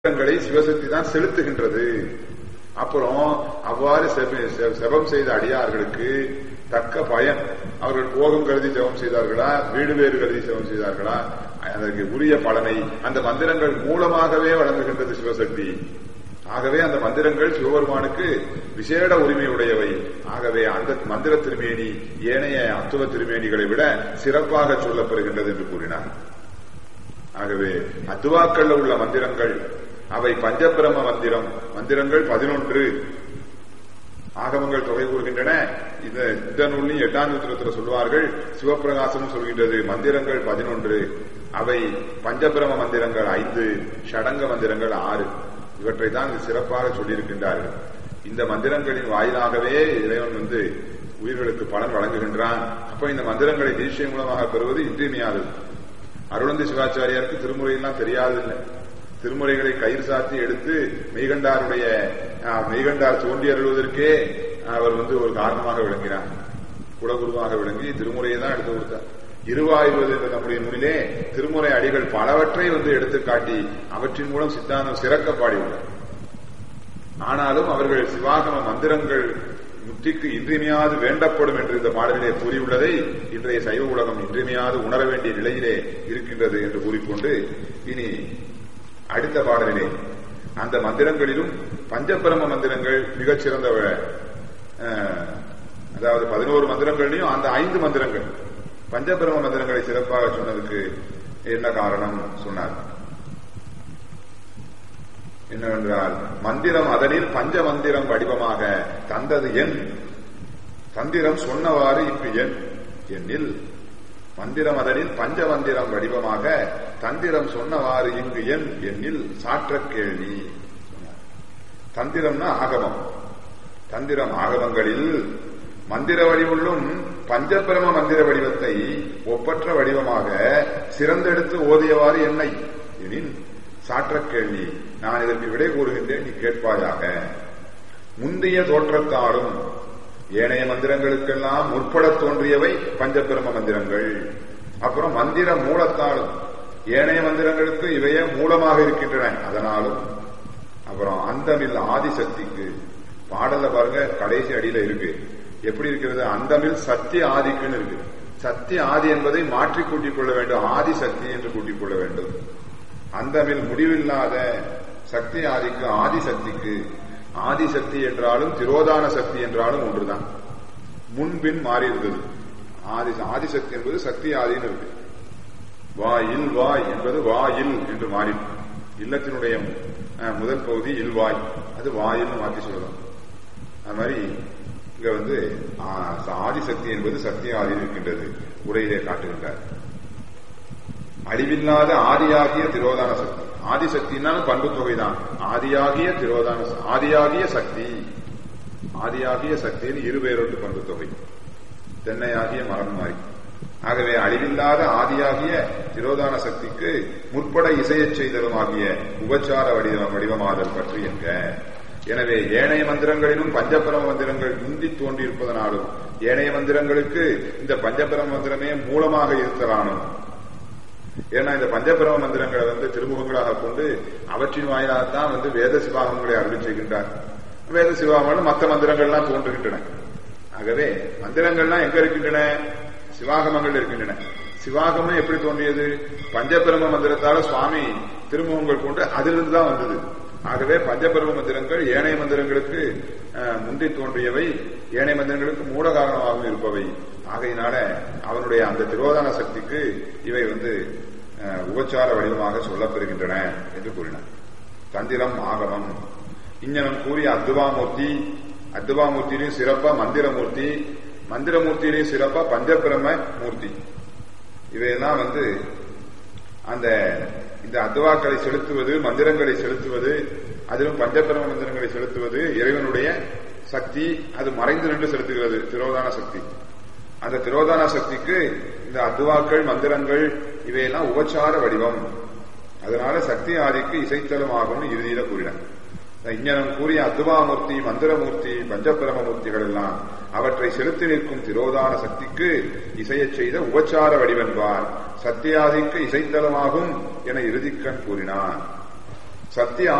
மந்திரங்களை சிவசக்தி தான் செலுத்துகின்றது. அப்புறம் அவ்வாறு செபம் செய்த அடியார்களுக்கு தக்க பயன், அவர்கள் போகம் கருதி ஜெபம் செய்தார்களா, வீடு வேறு கருதி ஜெபம் செய்தார்களா, அதற்கு உரிய பலனை அந்த மந்திரங்கள் மூலமாகவே வழங்குகின்றது சிவசக்தி. ஆகவே அந்த மந்திரங்கள் சிவபெருமானுக்கு விசேட உரிமை உடையவை. ஆகவே அந்த மந்திர திருமேனி ஏனைய அத்துவ திருமேனிகளை விட சிறப்பாக சொல்லப்படுகின்றது என்று கூறினார். ஆகவே அத்துவாக்கள் உள்ள மந்திரங்கள் அவை பஞ்சபிரம மந்திரம். மந்திரங்கள் 11 ஆகமங்கள் தொகை கூறுகின்றன. இந்த நூலில் 8ஆம் சூத்திரத்தில் சொல்வார்கள், சிவப்பிரகாசம் சொல்கின்றது மந்திரங்கள் 11, அவை பஞ்சபிரம மந்திரங்கள் 5, ஷடங்க மந்திரங்கள் 6. இவற்றை தான் சிறப்பாக சொல்லியிருக்கின்றார்கள். இந்த மந்திரங்களின் வாயிலாகவே இறைவன் உயிர்களுக்கு பலன் வழங்குகின்றான். அப்ப இந்த மந்திரங்களை தீட்சை மூலமாக பெறுவது இன்றியமையாதது. அருளந்தி சிவாச்சாரியாருக்கு திருமுறையெல்லாம் தெரியாதில்லை. திருமுறைகளை கயிறு சாத்தி எடுத்து மெய்கண்டார் தோன்றி அருள்வதற்கே அவர் ஒரு காரணமாக விளங்கினார். குலகுருவாக விளங்கி திருமுறையை தான் எடுத்து கொடுத்தார். இருவாயுவது என்ற நம்முடைய நூலிலே திருமுறை அடிகள் பலவற்றை எடுத்துக்காட்டி அவற்றின் மூலம் சித்தாந்தம் சிறக்க பாடியுள்ளார். ஆனாலும் அவர்கள் சிவாகம மந்திரங்கள் முத்திக்கு இன்றியமையாது வேண்டப்படும் என்று இந்த பாடலிலே கூறியுள்ளதை இன்றைய சைவ உலகம் இன்றியமையாது உணர வேண்டிய நிலையிலே இருக்கின்றது என்று கூறிக்கொண்டு, இனி அடுத்த பாடலிலே அந்த மந்திரங்களிலும் பஞ்சபிரம மந்திரங்கள் மிகச் சிறந்த, அதாவது 11 மந்திரங்களையும் அந்த 5 மந்திரங்கள் பஞ்சபிரம மந்திரங்களை சிறப்பாக சொன்னதுக்கு என்ன காரணம் சொன்னார். என்னவென்றால், மந்திரம் அதனில் பஞ்ச மந்திரம் வடிவமாக தந்தது என், தந்திரம் சொன்னவாறு இங்கு என் என்னில், மந்திரம் அதனில் பஞ்ச மந்திரம் வடிவமாக தந்திரம் சொன்னவாறு இங்கு என் என்னில் சாற்ற கேள்வி. தந்திரம்னா ஆகமம். தந்திரம் ஆகமங்களில் மந்திர வடிவுள்ளும் பஞ்சபிரம மந்திர வடிவத்தை ஒப்பற்ற வடிவமாக சிறந்தெடுத்து ஓதியவாறு என்னை எனின் சாற்ற கேள்வி. நான் இதற்கு விடை கூறுகின்றேன், நீ கேட்பாயாக. முந்தைய தோற்றத்தாலும் ஏனைய மந்திரங்களுக்கெல்லாம் முற்பட தோன்றியவை பஞ்சபிரம மந்திரங்கள். அப்புறம் மந்திர மூலத்தாலும் ஏனைய மந்திரங்களுக்கு இவையே மூலமாக இருக்கின்றன. அதனாலும் அப்புறம் அந்தமில் ஆதிசக்திக்கு பாடல பாருங்க, கடைசி அடியில இருக்கு. எப்படி இருக்கிறது? அந்தமில் சத்திய ஆதிக்குன்னு இருக்கு. சத்திய ஆதி என்பதை மாற்றி கூட்டிக் கொள்ள வேண்டும், ஆதி சக்தி என்று கூட்டிக் கொள்ள வேண்டும். அந்தமில் முடிவில்லாத சக்தி ஆதிக்கு ஆதிசக்திக்கு, ஆதிசக்தி என்றாலும் திரோதான சக்தி என்றாலும் ஒன்றுதான். முன்பின் மாறி இருந்தது. ஆதிசக்தி என்பது சக்தி ஆதின்னு இருக்கு. வாயில் வாய் என்பது வாயில் என்று மாறி, இல்லத்தினுடைய முதல் பகுதி இல்வாய், அது வாயில் மாற்றி சொல்லலாம். அது மாதிரி இங்க ஆதிசக்தி என்பது சக்தி ஆதியில் இருக்கின்றது. உரையிலே காட்டுகின்றார். அழிவில்லாத ஆதியாகிய திரோதான சக்தி. ஆதிசக்தினாலும் பண்பு தொகைதான். ஆதியாகிய திரோதான, ஆதியாகிய சக்தி, ஆதியாகிய சக்தியின் இருவேறொட்டு பண்பு தொகை, தென்னையாகிய மரம் மாறி. ஆகவே அழிவில்லாத ஆதியாகிய திரோதான சக்திக்கு முற்பட இசையச் செய்தலும் ஆகிய உபச்சார வடிவமாதல் பற்றி என்க. எனவே ஏனைய மந்திரங்களிலும் பஞ்சபிரம மந்திரங்கள் முந்தி தோன்றியிருப்பதனாலும் ஏனைய மந்திரங்களுக்கு இந்த பஞ்சபிரம மந்திரமே மூலமாக இருத்தலானும். ஏன்னா இந்த பஞ்சபிரம மந்திரங்களை திருமுகங்களாக கொண்டு அவற்றின் வாயிலாகத்தான் வேத சிவாகமங்களை அருள் செய்கின்றார். வேத சிவாகமங்களும் மற்ற மந்திரங்கள்லாம் தோன்றுகின்றன. ஆகவே மந்திரங்கள்லாம் எங்க இருக்கின்றன? சிவாகமங்கள் இருக்கின்றன. சிவாகமம் எப்படி தோன்றியது? பஞ்சபிரம மந்திரத்தால சுவாமி திருமுகங்கள் கொண்டு அதிலிருந்து தான் வந்தது. ஆகவே பஞ்சபிரம மந்திரங்கள் ஏனைய மந்திரங்களுக்கு முந்தி தோன்றியவை, ஏனைய மந்திரங்களுக்கு மூல காரணமாகவும் இருப்பவை. ஆகையினால அவனுடைய அந்த திரோதான சக்திக்கு இவை உபச்சார வடிவமாக சொல்லப்பெறுகின்றன என்று கூறினார். தந்திரம் ஆகமம். இஞ்ஞனம் கூறிய அத்துவாமூர்த்தி, அத்துவாமூர்த்தியிலையும் சிறப்பா மந்திரமூர்த்தி, மந்திரமூர்த்தியிலையும் சிறப்பா பஞ்சபிரம மூர்த்தி. இவையெல்லாம் அந்த இந்த அத்துவாக்களை செலுத்துவது, மந்திரங்களை செலுத்துவது, அதிலும் பஞ்சபிரம மந்திரங்களை செலுத்துவது இறைவனுடைய சக்தி. அது மறைந்து நின்று செலுத்துகிறது, திரோதான சக்தி. அந்த திரோதான சக்திக்கு இந்த அத்துவாக்கள் மந்திரங்கள் இவையெல்லாம் உபச்சார வடிவம். அதனால சக்தி ஆதிக்கு இசைத்தலும் ஆகும்னு இறுதியில கூறினார். இஞ்ஞனம் கூறிய அத்துவாமூர்த்தி, மந்திரமூர்த்தி, பஞ்சபிரம மூர்த்திகள் எல்லாம் அவற்றை செலுத்தி நிற்கும் திரோதான சக்திக்கு இசையச் செய்த உபச்சார வடிவென்பார். சத்தியாதிக்கு இசைத்தலமாகும் என இறுதிக்கண் கூறினார். சக்தி